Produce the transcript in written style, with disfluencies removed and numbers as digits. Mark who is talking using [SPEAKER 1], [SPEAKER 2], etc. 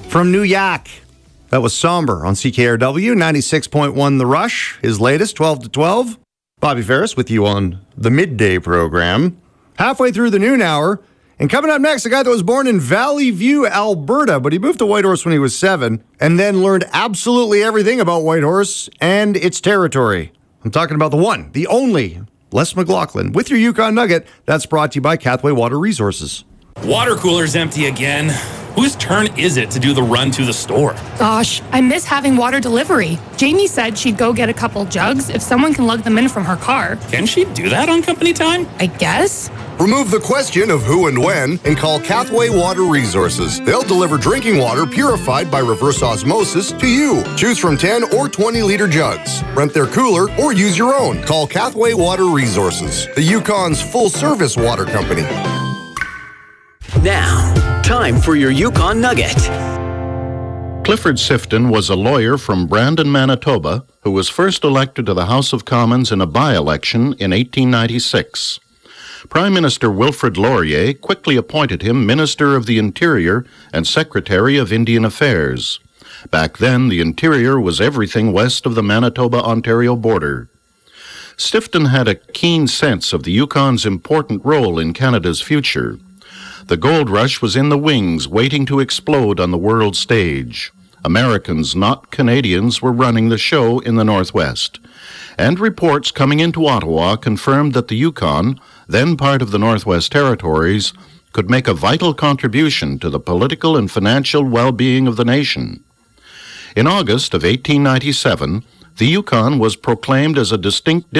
[SPEAKER 1] from New York. That was Somber on CKRW 96.1 The Rush, his latest, 12 to 12. Bobby Ferris with you on the midday program. Halfway through the noon hour. And coming up next, a guy that was born in Valley View, Alberta, but he moved to Whitehorse when he was 7 and then learned absolutely everything about Whitehorse and its territory. I'm talking about the one, the only, Les McLaughlin with your Yukon Nugget. That's brought to you by Cathway Water Resources.
[SPEAKER 2] Water cooler's empty again. Whose turn is it to do the run to the store?
[SPEAKER 3] Gosh, I miss having water delivery. Jamie said she'd go get a couple jugs if someone can lug them in from her car.
[SPEAKER 2] Can she do that on company time?
[SPEAKER 3] I guess.
[SPEAKER 4] Remove the question of who and when and call Cathway Water Resources. They'll deliver drinking water purified by reverse osmosis to you. Choose from 10 or 20-liter jugs. Rent their cooler or use your own. Call Cathway Water Resources, the Yukon's full-service water company.
[SPEAKER 5] Now, time for your Yukon Nugget.
[SPEAKER 6] Clifford Sifton was a lawyer from Brandon, Manitoba, who was first elected to the House of Commons in a by-election in 1896. Prime Minister Wilfrid Laurier quickly appointed him Minister of the Interior and Secretary of Indian Affairs. Back then, the Interior was everything west of the Manitoba-Ontario border. Sifton had a keen sense of the Yukon's important role in Canada's future. The gold rush was in the wings, waiting to explode on the world stage. Americans, not Canadians, were running the show in the Northwest. And reports coming into Ottawa confirmed that the Yukon, then part of the Northwest Territories, could make a vital contribution to the political and financial well-being of the nation. In August of 1897, the Yukon was proclaimed as a distinct